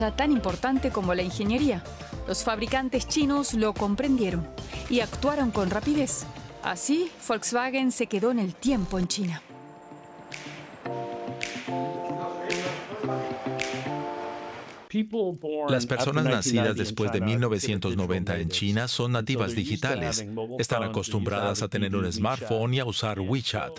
tan importante como la ingeniería. Los fabricantes chinos lo comprendieron y actuaron con rapidez. Así, Volkswagen se quedó en el tiempo en China. Las personas nacidas después de 1990 en China son nativas digitales. Están acostumbradas a tener un smartphone y a usar WeChat.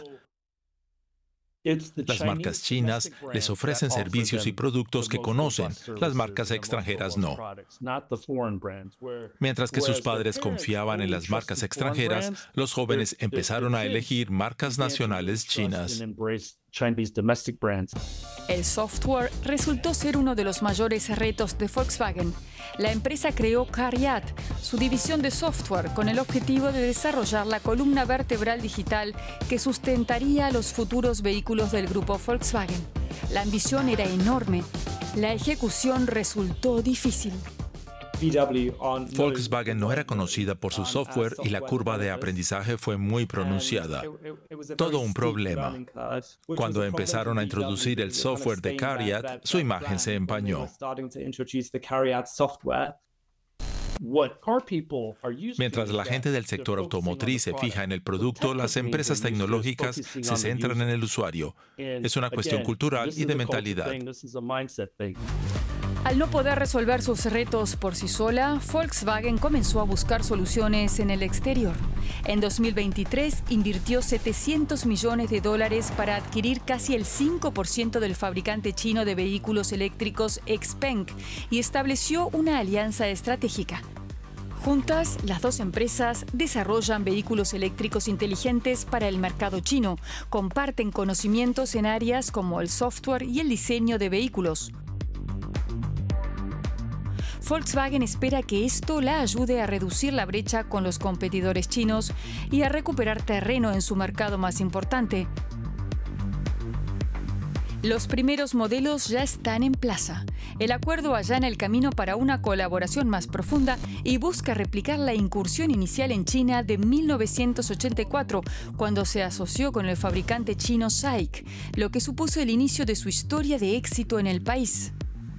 Las marcas chinas les ofrecen servicios y productos que conocen, las marcas extranjeras no. Mientras que sus padres confiaban en las marcas extranjeras, los jóvenes empezaron a elegir marcas nacionales chinas. El software resultó ser uno de los mayores retos de Volkswagen. La empresa creó CARIAD, su división de software, con el objetivo de desarrollar la columna vertebral digital que sustentaría los futuros vehículos del grupo Volkswagen. La ambición era enorme. La ejecución resultó difícil. Volkswagen no era conocida por su software y la curva de aprendizaje fue muy pronunciada. Todo un problema. Cuando empezaron a introducir el software de CARIAD, su imagen se empañó. Mientras la gente del sector automotriz se fija en el producto, las empresas tecnológicas se centran en el usuario. Es una cuestión cultural y de mentalidad. Al no poder resolver sus retos por sí sola, Volkswagen comenzó a buscar soluciones en el exterior. En 2023 invirtió $700 millones para adquirir casi el 5% del fabricante chino de vehículos eléctricos XPeng y estableció una alianza estratégica. Juntas, las dos empresas desarrollan vehículos eléctricos inteligentes para el mercado chino, comparten conocimientos en áreas como el software y el diseño de vehículos. Volkswagen espera que esto la ayude a reducir la brecha con los competidores chinos y a recuperar terreno en su mercado más importante. Los primeros modelos ya están en plaza. El acuerdo allana el camino para una colaboración más profunda y busca replicar la incursión inicial en China de 1984, cuando se asoció con el fabricante chino SAIC, lo que supuso el inicio de su historia de éxito en el país.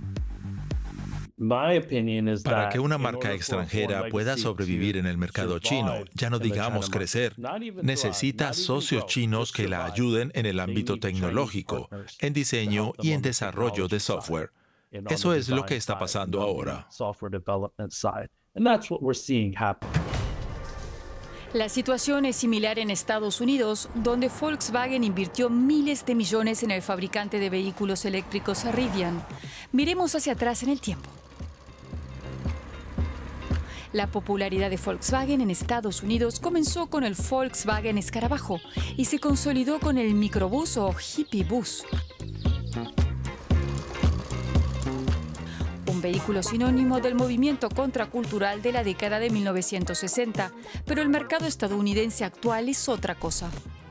Para que una marca extranjera pueda sobrevivir en el mercado chino, ya no digamos crecer, necesita socios chinos que la ayuden en el ámbito tecnológico, en diseño y en desarrollo de software. Eso es lo que está pasando ahora. La situación es similar en Estados Unidos, donde Volkswagen invirtió miles de millones en el fabricante de vehículos eléctricos Rivian. Miremos hacia atrás en el tiempo. La popularidad de Volkswagen en Estados Unidos comenzó con el Volkswagen Escarabajo y se consolidó con el microbús o hippie bus. Un vehículo sinónimo del movimiento contracultural de la década de 1960, pero el mercado estadounidense actual es otra cosa.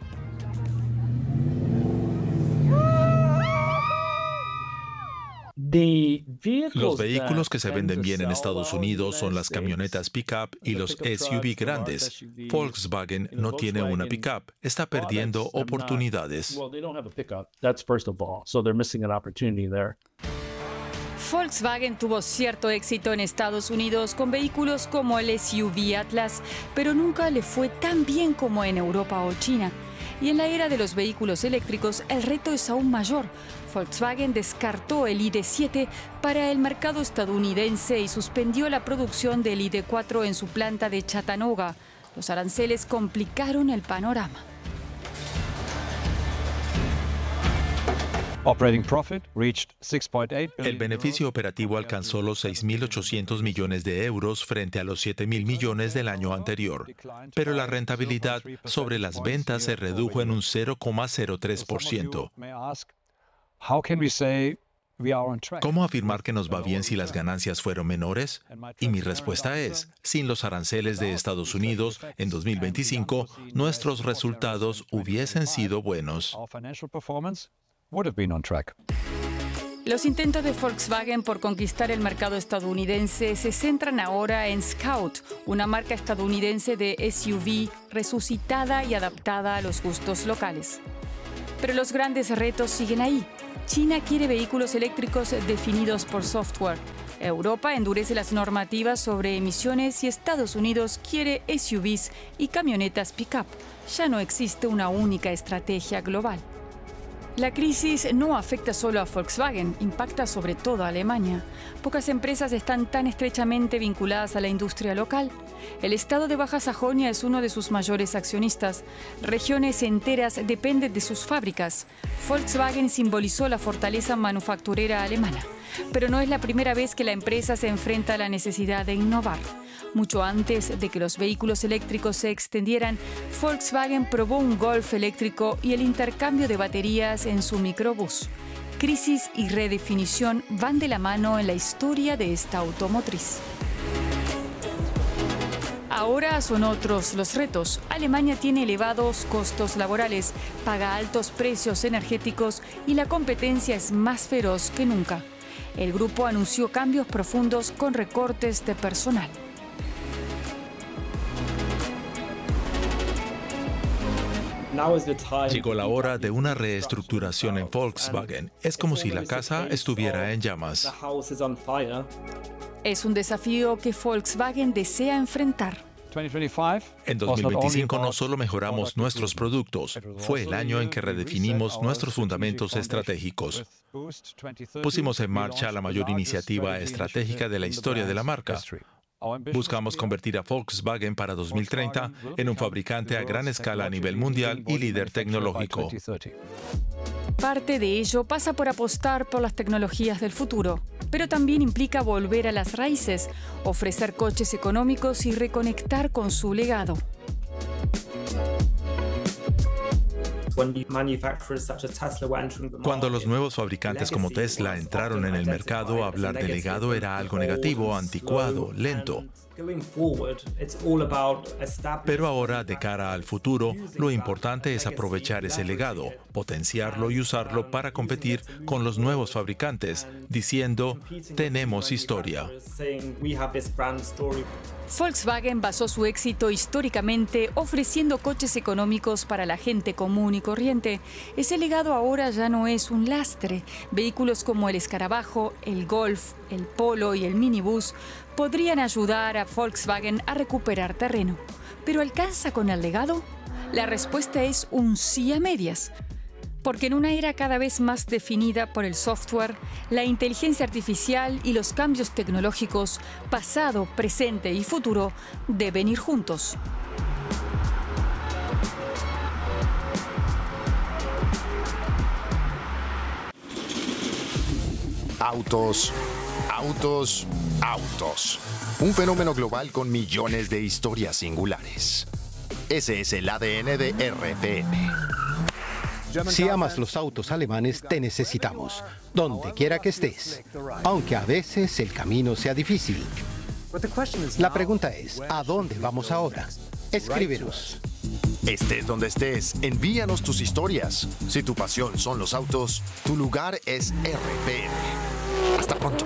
Los vehículos que se venden bien en Estados Unidos son las camionetas pick-up y los SUV grandes. Volkswagen no tiene una pick-up, está perdiendo oportunidades. Volkswagen tuvo cierto éxito en Estados Unidos con vehículos como el SUV Atlas, pero nunca le fue tan bien como en Europa o China. Y en la era de los vehículos eléctricos, el reto es aún mayor. Volkswagen descartó el ID.7 para el mercado estadounidense y suspendió la producción del ID.4 en su planta de Chattanooga. Los aranceles complicaron el panorama. El beneficio operativo alcanzó los 6.800 millones de euros frente a los 7.000 millones del año anterior, pero la rentabilidad sobre las ventas se redujo en un 0,03%. ¿Cómo afirmar que nos va bien si las ganancias fueron menores? Y mi respuesta es, sin los aranceles de Estados Unidos, en 2025, nuestros resultados hubiesen sido buenos. Los intentos de Volkswagen por conquistar el mercado estadounidense se centran ahora en Scout, una marca estadounidense de SUV resucitada y adaptada a los gustos locales. Pero los grandes retos siguen ahí. China quiere vehículos eléctricos definidos por software. Europa endurece las normativas sobre emisiones y Estados Unidos quiere SUVs y camionetas pick-up. Ya no existe una única estrategia global. La crisis no afecta solo a Volkswagen, impacta sobre todo a Alemania. Pocas empresas están tan estrechamente vinculadas a la industria local. El estado de Baja Sajonia es uno de sus mayores accionistas. Regiones enteras dependen de sus fábricas. Volkswagen simbolizó la fortaleza manufacturera alemana. Pero no es la primera vez que la empresa se enfrenta a la necesidad de innovar. Mucho antes de que los vehículos eléctricos se extendieran, Volkswagen probó un Golf eléctrico y el intercambio de baterías en su microbús. Crisis y redefinición van de la mano en la historia de esta automotriz. Ahora son otros los retos. Alemania tiene elevados costos laborales, paga altos precios energéticos y la competencia es más feroz que nunca. El grupo anunció cambios profundos con recortes de personal. Llegó la hora de una reestructuración en Volkswagen. Es como si la casa estuviera en llamas. Es un desafío que Volkswagen desea enfrentar. En 2025 no solo mejoramos nuestros productos, fue el año en que redefinimos nuestros fundamentos estratégicos. Pusimos en marcha la mayor iniciativa estratégica de la historia de la marca. Buscamos convertir a Volkswagen para 2030 en un fabricante a gran escala a nivel mundial y líder tecnológico. Parte de ello pasa por apostar por las tecnologías del futuro, pero también implica volver a las raíces, ofrecer coches económicos y reconectar con su legado. Cuando los nuevos fabricantes como Tesla entraron en el mercado, hablar de legado era algo negativo, anticuado, lento. Pero ahora, de cara al futuro, lo importante es aprovechar ese legado, potenciarlo y usarlo para competir con los nuevos fabricantes, diciendo, tenemos historia. Volkswagen basó su éxito históricamente ofreciendo coches económicos para la gente común y corriente. Ese legado ahora ya no es un lastre. Vehículos como el Escarabajo, el Golf, el Polo y el Minibus podrían ayudar a Volkswagen a recuperar terreno. ¿Pero alcanza con el legado? La respuesta es un sí a medias. Porque en una era cada vez más definida por el software, la inteligencia artificial y los cambios tecnológicos, pasado, presente y futuro, deben ir juntos. Autos, autos, autos. Un fenómeno global con millones de historias singulares. Ese es el ADN de RPM. Si amas los autos alemanes, te necesitamos, donde quiera que estés, aunque a veces el camino sea difícil. La pregunta es, ¿a dónde vamos ahora? Escríbenos. Estés donde estés, envíanos tus historias. Si tu pasión son los autos, tu lugar es RPM. Hasta pronto.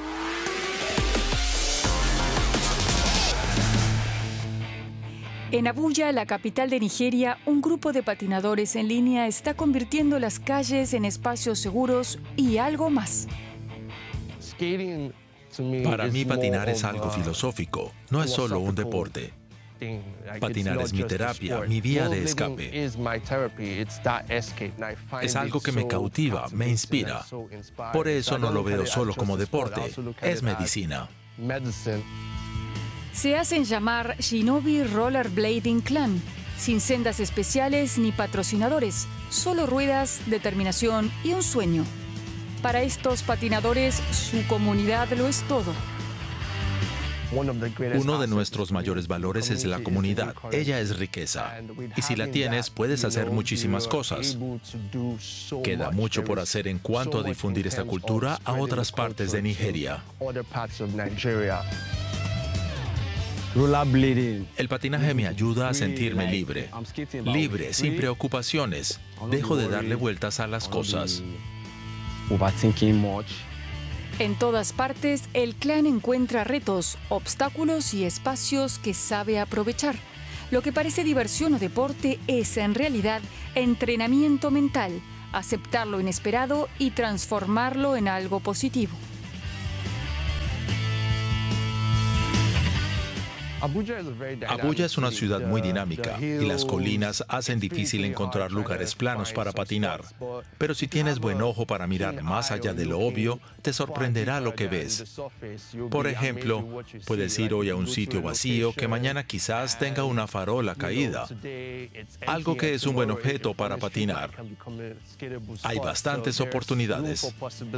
En Abuya, la capital de Nigeria, un grupo de patinadores en línea está convirtiendo las calles en espacios seguros y algo más. Para mí, patinar es algo filosófico, no es solo un deporte. Patinar es mi terapia, mi vía de escape. Es algo que me cautiva, me inspira. Por eso no lo veo solo como deporte, es medicina. Se hacen llamar Shinobi Rollerblading Clan, sin sendas especiales ni patrocinadores, solo ruedas, determinación y un sueño. Para estos patinadores, su comunidad lo es todo. Uno de nuestros mayores valores es la comunidad. Ella es riqueza. Y si la tienes, puedes hacer muchísimas cosas. Queda mucho por hacer en cuanto a difundir esta cultura a otras partes de Nigeria. El patinaje me ayuda a sentirme libre. Libre, sin preocupaciones. Dejo de darle vueltas a las cosas. En todas partes, el clan encuentra retos, obstáculos y espacios que sabe aprovechar. Lo que parece diversión o deporte es, en realidad, entrenamiento mental. aceptar lo inesperado y transformarlo en algo positivo. Abuya es una ciudad muy dinámica y las colinas hacen difícil encontrar lugares planos para patinar. Pero si tienes buen ojo para mirar más allá de lo obvio, te sorprenderá lo que ves. Por ejemplo, puedes ir hoy a un sitio vacío que mañana quizás tenga una farola caída, algo que es un buen objeto para patinar. Hay bastantes oportunidades.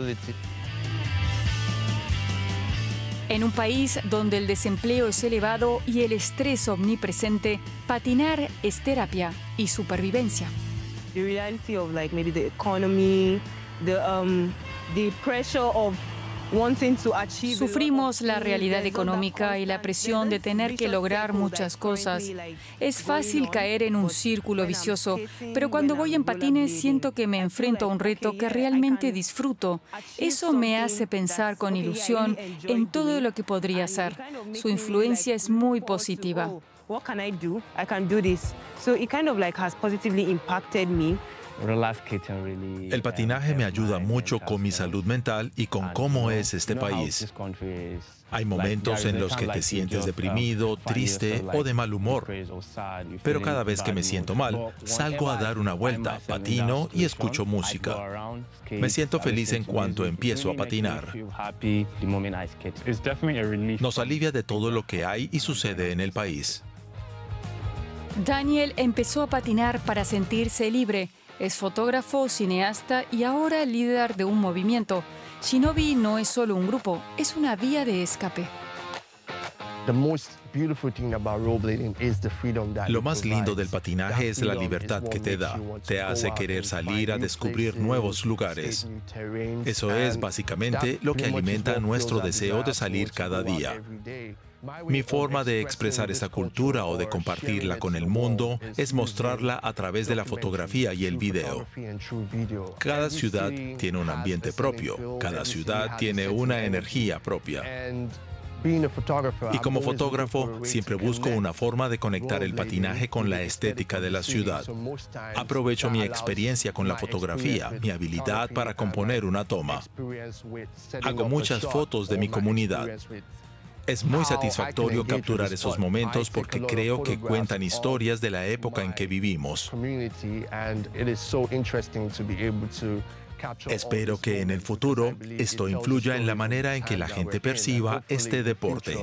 En un país donde el desempleo es elevado y el estrés omnipresente, patinar es terapia y supervivencia. The reality of maybe the economy, the pressure of wanting to achieve. Sufrimos la realidad económica y la presión de tener que lograr muchas cosas. Es fácil caer en un círculo vicioso, pero cuando voy en patines siento que me enfrento a un reto que realmente disfruto. Eso me hace pensar con ilusión en todo lo que podría hacer. Su influencia es muy positiva. What can I do? I can do this. So it kind of has positively impacted me. El patinaje me ayuda mucho con mi salud mental y con cómo es este país. Hay momentos en los que te sientes deprimido, triste o de mal humor. Pero cada vez que me siento mal, salgo a dar una vuelta, patino y escucho música. Me siento feliz en cuanto empiezo a patinar. Nos alivia de todo lo que hay y sucede en el país. Daniel empezó a patinar para sentirse libre. Es fotógrafo, cineasta y ahora líder de un movimiento. Shinobi no es solo un grupo, es una vía de escape. Lo más lindo del patinaje es la libertad que te da. Te hace querer salir a descubrir nuevos lugares. Eso es básicamente lo que alimenta nuestro deseo de salir cada día. Mi forma de expresar esta cultura o de compartirla con el mundo es mostrarla a través de la fotografía y el video. Cada ciudad tiene un ambiente propio, cada ciudad tiene una energía propia. Y como fotógrafo, siempre busco una forma de conectar el patinaje con la estética de la ciudad. Aprovecho mi experiencia con la fotografía, mi habilidad para componer una toma. Hago muchas fotos de mi comunidad. Es muy satisfactorio capturar esos momentos porque creo que cuentan historias de la época en que vivimos. Espero que en el futuro esto influya en la manera en que la gente perciba este deporte.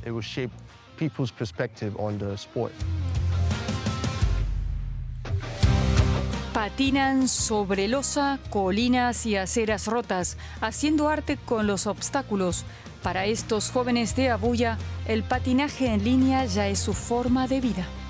Patinan sobre losa, colinas y aceras rotas, haciendo arte con los obstáculos. Para estos jóvenes de Abuya, el patinaje en línea ya es su forma de vida.